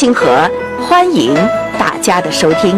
星河，欢迎大家的收听。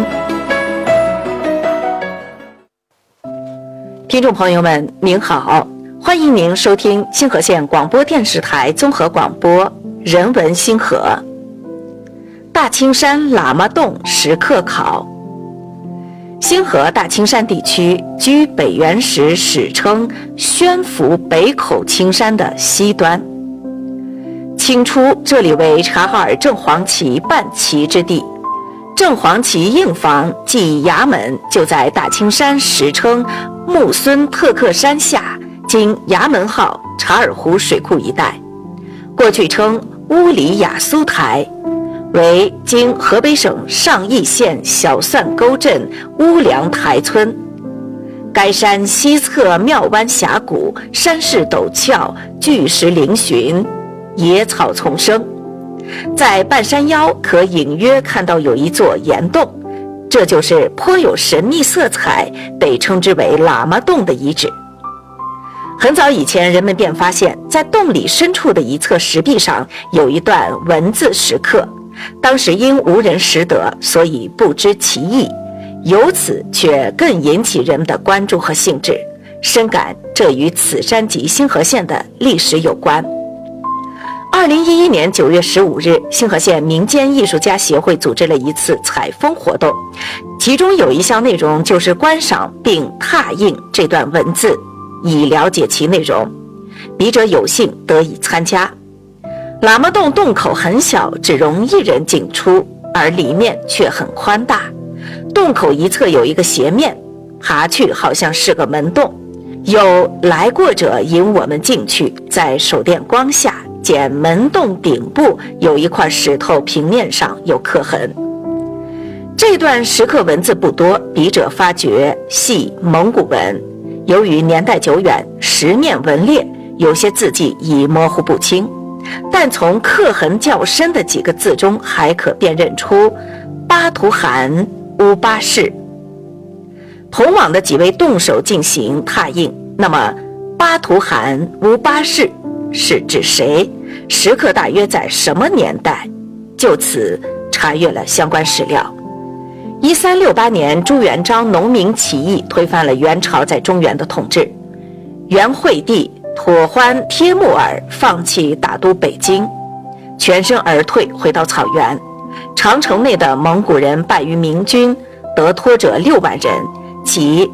听众朋友们您好，欢迎您收听星河县广播电视台综合广播人文星河。大青山喇嘛洞石刻考。星河大青山地区居北元时史称宣府北口青山的西端。清初这里为察哈尔正黄旗办旗之地，正黄旗硬房即衙门就在大青山史称木孙特克山下，今衙门号察尔湖水库一带，过去称乌里雅苏台，为今河北省上邑县小蒜沟镇乌梁台村。该山西侧庙湾峡谷，山势陡峭，巨石嶙峋，野草丛生。在半山腰可隐约看到有一座岩洞，这就是颇有神秘色彩，被称之为喇嘛洞的遗址。很早以前，人们便发现在洞里深处的一侧石壁上有一段文字石刻，当时因无人识得，所以不知其意，由此却更引起人们的关注和兴致，深感这与此山及星河县的历史有关。2011年9月15日，星河县民间艺术家协会组织了一次采风活动，其中有一项内容就是观赏并拓印这段文字，以了解其内容。笔者有幸得以参加。喇嘛洞洞口很小，只容一人进出，而里面却很宽大。洞口一侧有一个斜面，爬去好像是个门洞。有来过者引我们进去，在手电光下见门洞顶部有一块石头，平面上有刻痕。这段石刻文字不多，笔者发觉系蒙古文，由于年代久远，石面纹裂，有些字迹已模糊不清，但从刻痕较深的几个字中还可辨认出巴图汗乌巴士。同往的几位动手进行拓印，那么巴图汗乌巴士是指谁？石刻大约在什么年代？就此查阅了相关史料。1368年，朱元璋农民起义推翻了元朝在中原的统治，元惠帝妥欢帖木儿放弃打都北京，全身而退，回到草原。长城内的蒙古人败于明军，得脱者6万人，其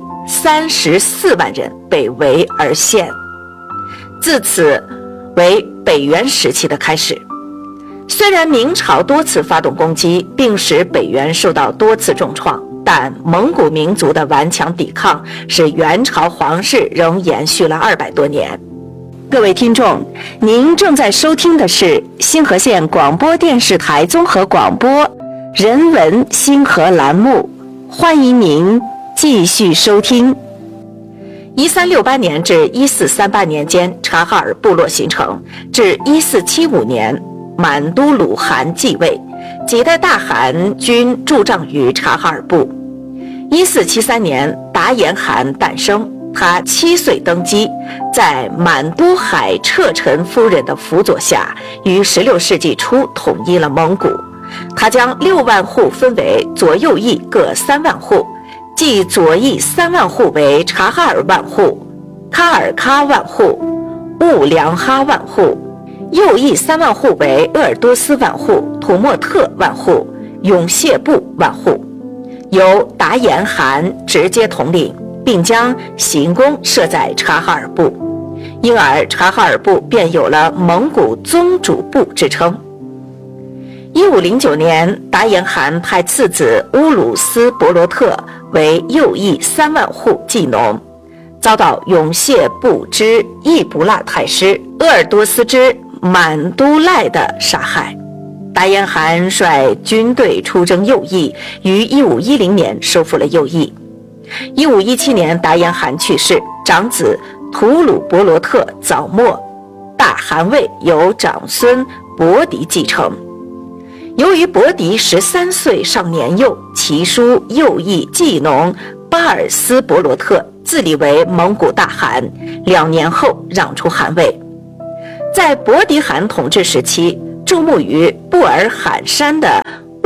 34万人被围而陷。自此为北元时期的开始。虽然明朝多次发动攻击，并使北元受到多次重创，但蒙古民族的顽强抵抗使元朝皇室仍延续了200多年。各位听众，您正在收听的是星河县广播电视台综合广播人文星河栏目，欢迎您继续收听。1368年至1438年间，察哈尔部落形成，至1475年满都鲁汗继位，几代大汗均驻帐于察哈尔部。1473年，达延汗诞生，他7岁登基，在满都海彻臣夫人的辅佐下，于16世纪初统一了蒙古。他将6万户分为左右翼各3万户，即左翼3万户为察哈尔万户、喀尔喀万户、兀良哈万户，右翼3万户为鄂尔多斯万户、土默特万户、永谢部万户，由达延汗直接统领，并将行宫设在察哈尔部，因而察哈尔部便有了蒙古宗主部之称。1509年，达延汗派次子乌鲁斯伯罗特为右翼3万户祭农，遭到永谢部之易卜拉太师、鄂尔多斯之满都赖的杀害。达延汗率军队出征右翼，于1510年收复了右翼。1517年，达延汗去世，长子吐鲁伯罗特早没，大汗位由长孙伯迪继承。由于伯迪13岁尚年幼，其叔右翼祭农巴尔斯伯罗特自立为蒙古大汗，2年后让出汗位。在伯迪汗统治时期，驻牧于布尔罕山的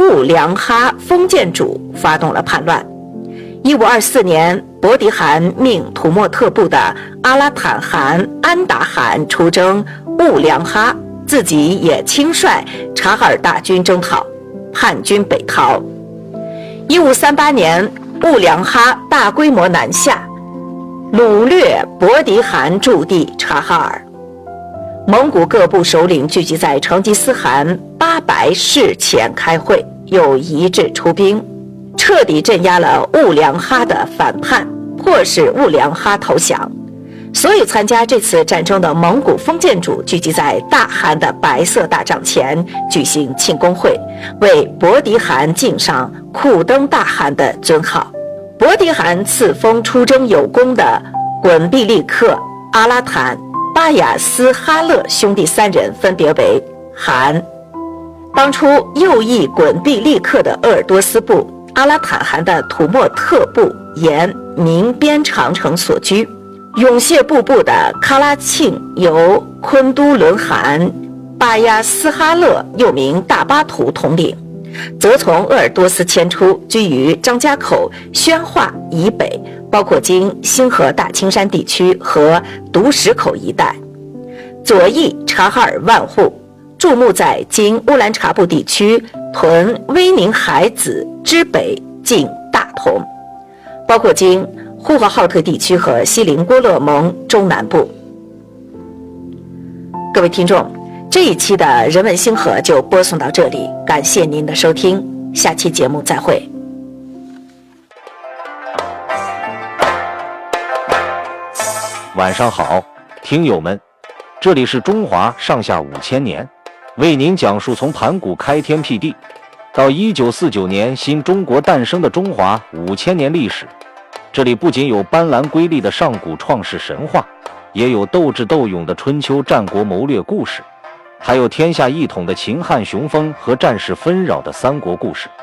兀良哈封建主发动了叛乱。1524年，伯迪汗命土默特部的阿拉坦汗安达汗出征兀良哈，自己也亲率察哈尔大军征讨，叛军北逃。1538年，兀良哈大规模南下，掳掠伯迪汗驻地察哈尔。蒙古各部首领聚集在成吉思汗巴白室前开会，又一致出兵，彻底镇压了兀良哈的反叛，迫使兀良哈投降。所有参加这次战争的蒙古封建主聚集在大汗的白色大帐前举行庆功会，为伯迪汗敬上库登大汗的尊号。伯迪汗赐封出征有功的滚毕利克、阿拉坦、巴雅斯哈勒兄弟3人分别为汗。当初右翼滚毕利克的鄂尔多斯部、阿拉坦汗的土默特部沿明边长城所居，永谢部的喀拉庆由昆都伦汗、巴亚斯哈勒又名大巴图统领，则从鄂尔多斯迁出，居于张家口、宣化以北，包括今星河大青山地区和独石口一带。左翼察哈尔万户驻牧在今乌兰察布地区屯威宁海子之北近大同，包括今呼和浩特地区和锡林郭勒盟中南部。各位听众，这一期的人文星河就播送到这里，感谢您的收听，下期节目再会。 晚上好，听友们，这里是中华上下5000年，为您讲述从盘古开天辟地到1949年新中国诞生的中华5000年历史。这里不仅有斑斓瑰丽的上古创世神话，也有斗智斗勇的春秋战国谋略故事，还有天下一统的秦汉雄风和战事纷扰的三国故事。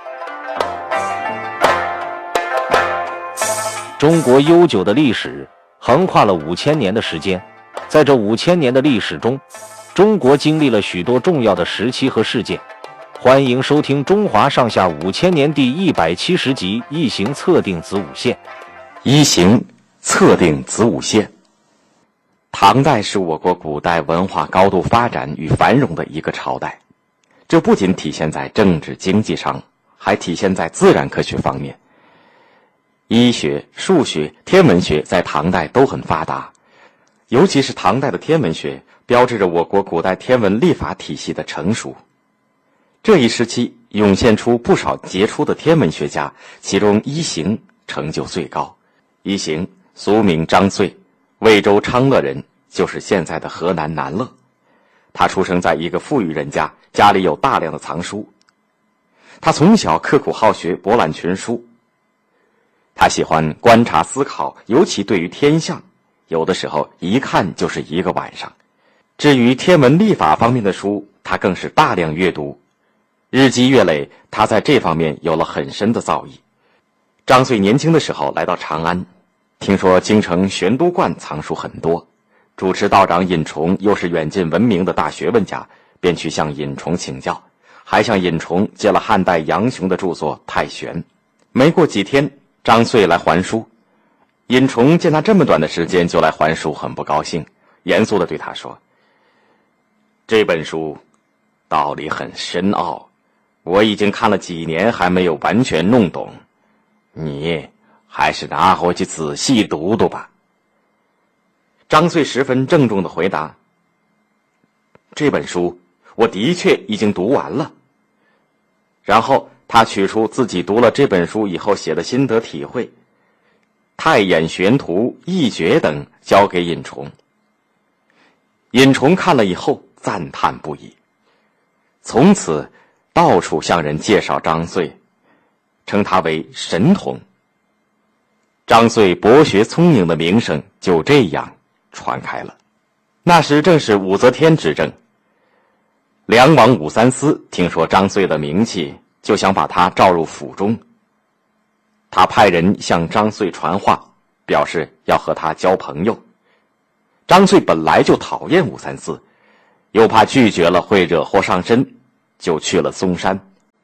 中国悠久的历史横跨了5000年的时间，在这5000年的历史中，中国经历了许多重要的时期和事件。欢迎收听《中华上下5000年》第170集《一行测定子午线》。 一行测定子午线。唐代是我国古代文化高度发展与繁荣的一个朝代，这不仅体现在政治经济上，还体现在自然科学方面。医学、数学、天文学在唐代都很发达，尤其是唐代的天文学标志着我国古代天文历法体系的成熟。这一时期涌现出不少杰出的天文学家，其中一行成就最高。一行俗名张遂，魏州昌乐人，就是现在的河南南乐。他出生在一个富裕人家，家里有大量的藏书。他从小刻苦好学，博览群书。他喜欢观察思考，尤其对于天象，有的时候一看就是一个晚上。至于天文历法方面的书，他更是大量阅读。日积月累，他在这方面有了很深的造诣。张遂年轻的时候来到长安，听说京城玄都观藏书很多，主持道长尹崇又是远近闻名的大学问家，便去向尹崇请教，还向尹崇借了汉代杨雄的著作《太玄》。没过几天，张遂来还书，尹崇见他这么短的时间就来还书，很不高兴，严肃地对他说：“这本书道理很深奥，我已经看了几年，还没有完全弄懂，你还是拿回去仔细读读吧。”张遂十分郑重地回答：“这本书我的确已经读完了。”然后他取出自己读了这本书以后写的心得体会，太眼玄图、易诀等交给尹崇。尹崇看了以后赞叹不已，从此到处向人介绍张遂，称他为神童。张遂博学聪明的名声就这样传开了。那时正是武则天执政，梁王武三思听说张遂的名气，就想把他召入府中。他派人向张遂传话，表示要和他交朋友。张遂本来就讨厌武三思，又怕拒绝了会惹祸上身，就去了嵩山。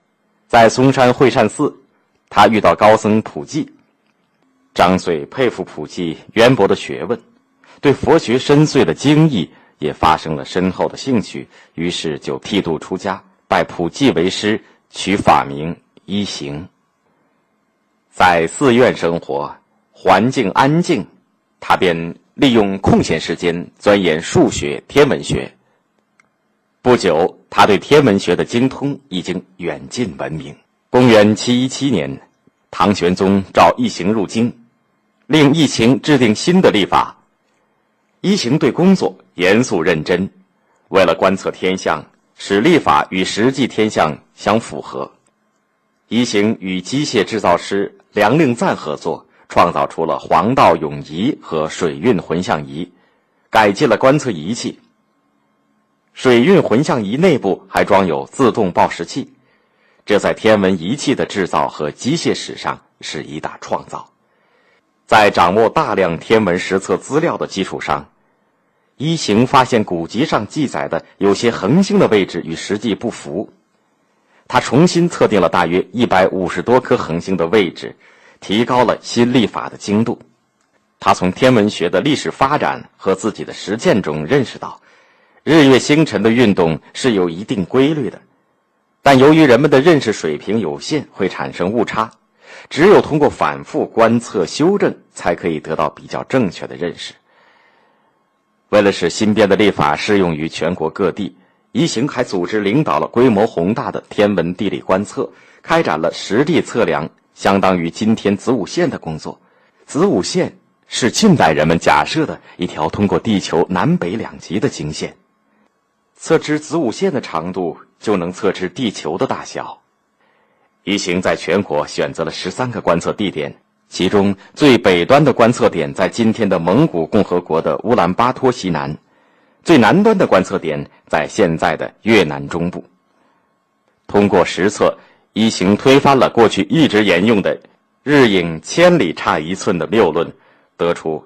在嵩山会善寺，他遇到高僧普济。张遂佩服普济渊博的学问，对佛学深邃的精义也发生了深厚的兴趣，于是就剃度出家，拜普济为师，取法名一行。在寺院生活，环境安静，他便利用空闲时间钻研数学、天文学。不久，他对天文学的精通已经远近闻名。公元717年，唐玄宗召一行入京，令一行制定新的历法。一行对工作严肃认真，为了观测天象，使历法与实际天象相符合。一行与机械制造师梁令赞合作，创造出了黄道永仪和水运混象仪，改进了观测仪器。水运混象仪内部还装有自动报时器，这在天文仪器的制造和机械史上是一大创造。在掌握大量天文实测资料的基础上，一行发现古籍上记载的有些恒星的位置与实际不符。他重新测定了大约150多颗恒星的位置，提高了新历法的精度。他从天文学的历史发展和自己的实践中认识到，日月星辰的运动是有一定规律的，但由于人们的认识水平有限，会产生误差，只有通过反复观测修正，才可以得到比较正确的认识。为了使新编的历法适用于全国各地，一行还组织领导了规模宏大的天文地理观测，开展了实地测量，相当于今天子午线的工作。子午线是近代人们假设的一条通过地球南北两极的经线。测知子午线的长度，就能测知地球的大小。一行在全国选择了13个观测地点，其中最北端的观测点在今天的蒙古共和国的乌兰巴托西南，最南端的观测点在现在的越南中部。通过实测，一行推翻了过去一直沿用的日影千里差1寸的谬论，得出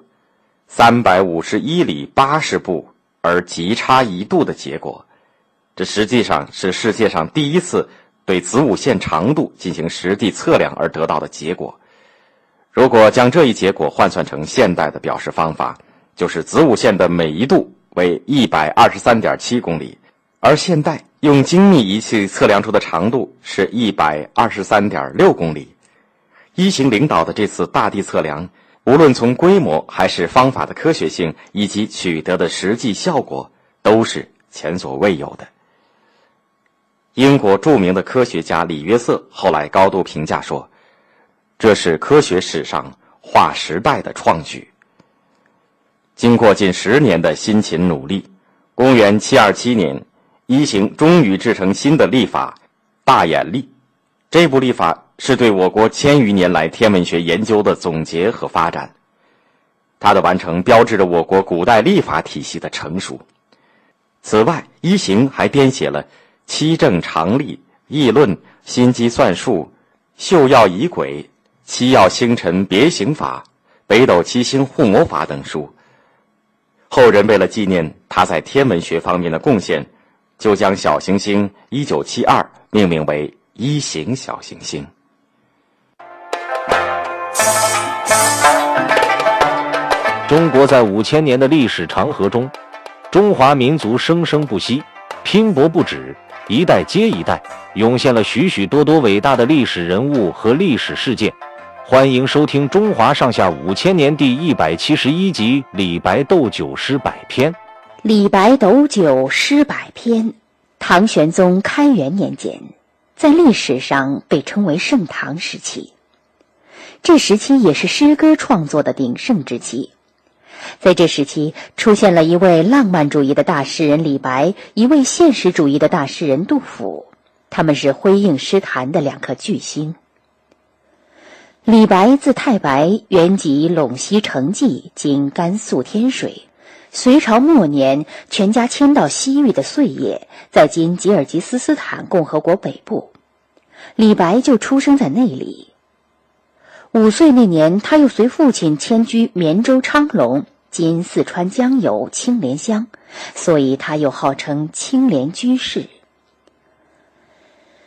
351里80步而极差1度的结果。这实际上是世界上第一次对子午线长度进行实地测量而得到的结果。如果将这一结果换算成现代的表示方法，就是子午线的每1度为123.7公里，而现代用精密仪器测量出的长度是123.6公里。一行领导的这次大地测量，无论从规模还是方法的科学性以及取得的实际效果，都是前所未有的。英国著名的科学家李约瑟后来高度评价说，这是科学史上划时代的创举。经过近10年的辛勤努力，公元727年，一行终于制成新的历法大眼历。这部历法是对我国1000余年来天文学研究的总结和发展，它的完成标志着我国古代历法体系的成熟。此外，一行还编写了七正常历、议论、心机算术、宿曜仪轨、七曜星辰别行法、北斗七星护摩法等书。后人为了纪念他在天文学方面的贡献，就将小行星1972命名为一行小行星。 中国在5000年的历史长河中，中华民族生生不息，拼搏不止，一代接一代，涌现了许许多多伟大的历史人物和历史事件。欢迎收听《中华上下5000年》第171集李白斗酒诗百篇。 李白斗酒诗百篇，唐玄宗开元年间，在历史上被称为盛唐时期。这时期也是诗歌创作的鼎盛之期。在这时期，出现了一位浪漫主义的大诗人李白，一位现实主义的大诗人杜甫，他们是辉映诗坛的2颗巨星。李白字太白，原籍陇西成纪，今甘肃天水。隋朝末年，全家迁到西域的碎叶，在今吉尔吉斯斯坦共和国北部。李白就出生在那里。5岁那年，他又随父亲迁居绵州昌隆，今四川江油青莲乡，所以他又号称青莲居士。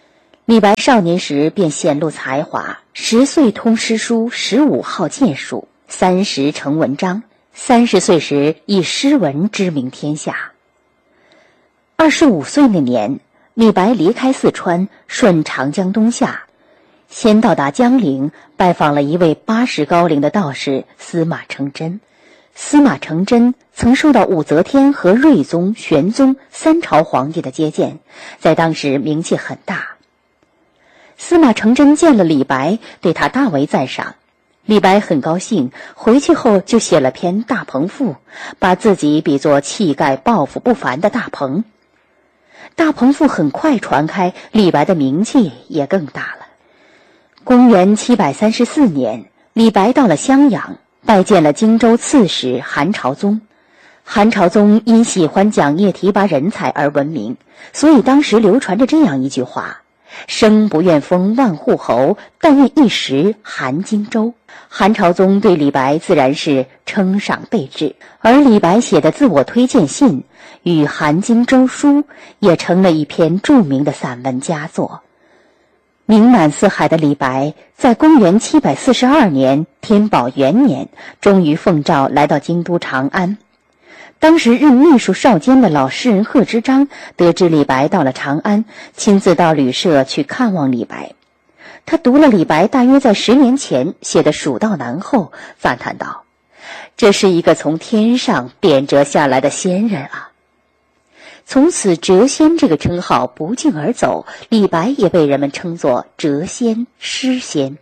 李白少年时便显露才华，10岁通诗书，15好剑术，30成文章，30岁时以诗文知名天下。25岁那年，李白离开四川，顺长江东下，先到达江陵，拜访了一位80高龄的道士司马承祯。司马承祯曾受到武则天和睿宗、玄宗3朝皇帝的接见，在当时名气很大。司马承祯见了李白，对他大为赞赏。李白很高兴，回去后就写了篇《大鹏赋》，把自己比作气概抱负不凡的大鹏。大鹏赋很快传开，李白的名气也更大了。公元734年，李白到了襄阳，拜见了荆州刺史韩朝宗。韩朝宗因喜欢讲业提拔人才而闻名，所以当时流传着这样一句话：生不愿封万户侯，但愿一时韩荆州。韩朝宗对李白自然是称赏备至，而李白写的自我推荐信与《韩荆州书》也成了一篇著名的散文佳作。名满四海的李白，在公元742年天宝元年，终于奉诏来到京都长安。当时任秘书少监的老诗人贺知章得知李白到了长安，亲自到旅社去看望李白。他读了李白大约在10年前写的《蜀道难》后，赞叹道：这是一个从天上贬谪下来的仙人啊！从此谪仙这个称号不胫而走，李白也被人们称作谪仙、诗仙。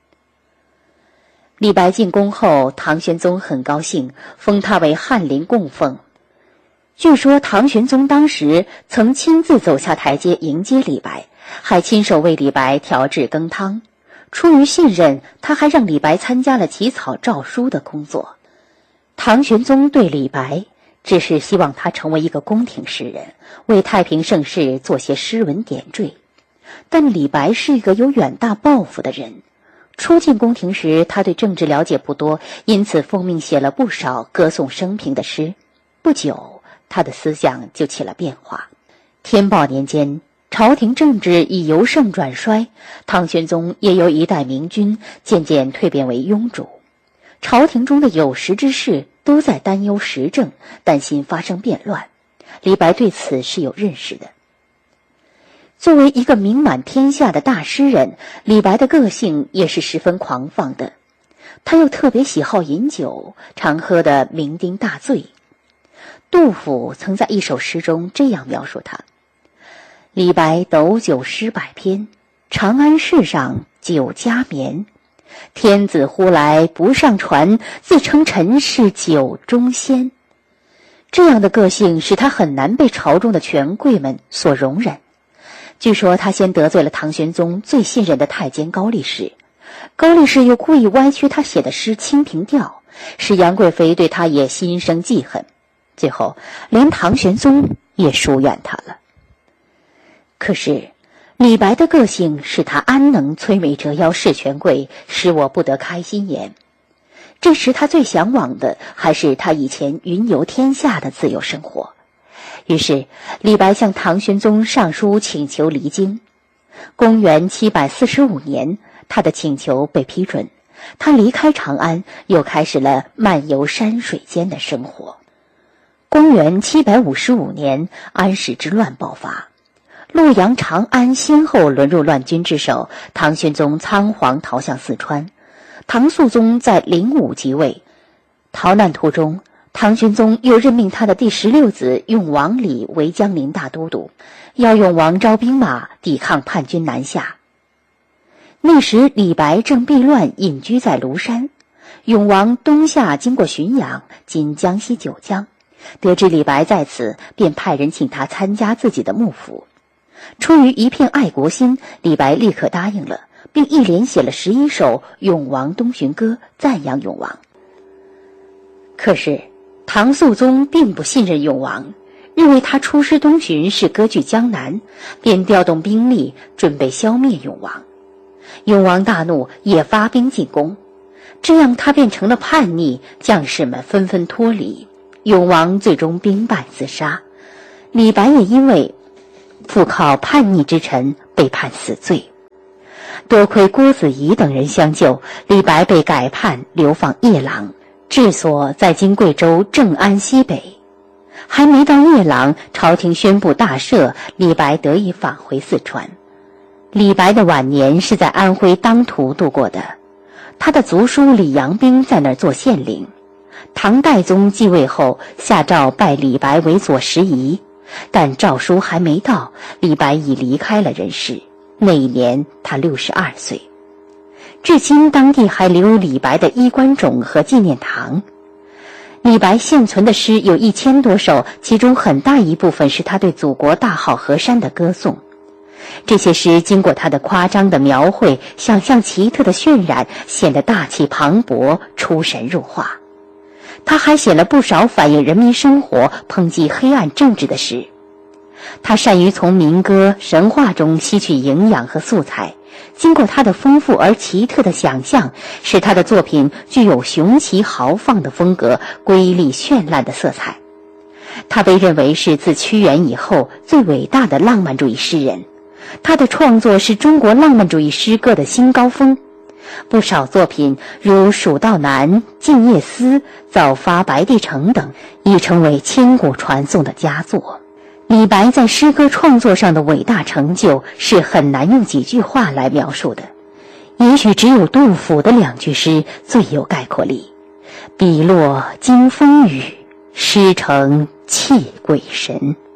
李白进宫后，唐玄宗很高兴，封他为翰林供奉。据说唐玄宗当时曾亲自走下台阶迎接李白，还亲手为李白调制羹汤。出于信任，他还让李白参加了起草诏书的工作。唐玄宗对李白只是希望他成为一个宫廷诗人，为太平盛世做些诗文点缀。但李白是一个有远大抱负的人，初进宫廷时他对政治了解不多，因此奉命写了不少歌颂生平的诗。不久，他的思想就起了变化。天宝年间，朝廷政治已由盛转衰，唐玄宗也由一代明君渐渐蜕变为庸主。朝廷中的有识之士都在担忧时政，担心发生变乱。李白对此是有认识的。作为一个名满天下的大诗人，李白的个性也是十分狂放的。他又特别喜好饮酒，常喝得酩酊大醉。杜甫曾在一首诗中这样描述他：李白斗酒诗百篇，长安市上酒家眠。天子呼来不上船，自称臣是酒中仙。这样的个性使他很难被朝中的权贵们所容忍。据说他先得罪了唐玄宗最信任的太监高力士，高力士又故意歪曲他写的诗《清平调》，使杨贵妃对他也心生记恨，最后连唐玄宗也疏远他了。可是李白的个性使他安能摧眉折腰事权贵，使我不得开心颜。这时他最向往的还是他以前云游天下的自由生活。于是李白向唐玄宗上书请求离京。公元745年，他的请求被批准，他离开长安，又开始了漫游山水间的生活。公元755年，安史之乱爆发，洛阳、长安先后沦入乱军之手，唐玄宗仓皇逃向四川。唐肃宗在05即位，逃难途中，唐玄宗又任命他的第16子永王李为江陵大都督，要永王招兵马抵抗叛军南下。那时李白正避乱隐居在庐山，永王东下经过浔阳（今江西九江），得知李白在此，便派人请他参加自己的幕府。出于一片爱国心，李白立刻答应了，并一连写了11首《永王东巡歌》，赞扬永王。可是唐肃宗并不信任永王，认为他出师东巡是割据江南，便调动兵力准备消灭永王。永王大怒，也发兵进攻，这样他变成了叛逆，将士们纷纷脱离，永王最终兵败自杀。李白也因为附靠叛逆之臣， 被判死罪。多亏郭子仪等人相救，李白被改判流放夜郎，治所在今贵州正安西北。还没到夜郎，朝廷宣布大赦，李白得以返回四川。李白的晚年是在安徽当涂度过的，他的族叔李阳冰在那儿做县令。唐代宗继位后，下诏拜李白为左拾遗，但诏书还没到，李白已离开了人世。那一年他62岁。至今当地还留有李白的衣冠冢和纪念堂。李白现存的诗有1000多首，其中很大一部分是他对祖国大好河山的歌颂。这些诗经过他的夸张的描绘，想象奇特的渲染，显得大气磅礴，出神入化。他还写了不少反映人民生活、抨击黑暗政治的诗。他善于从民歌、神话中吸取营养和素材，经过他的丰富而奇特的想象，使他的作品具有雄奇豪放的风格，瑰丽绚烂的色彩。他被认为是自屈原以后最伟大的浪漫主义诗人，他的创作是中国浪漫主义诗歌的新高峰。不少作品如《蜀道难》《静夜思》《早发白帝城》等，已成为千古传颂的佳作。李白在诗歌创作上的伟大成就是很难用几句话来描述的，也许只有杜甫的2句诗最有概括力：笔落惊风雨，诗成泣鬼神。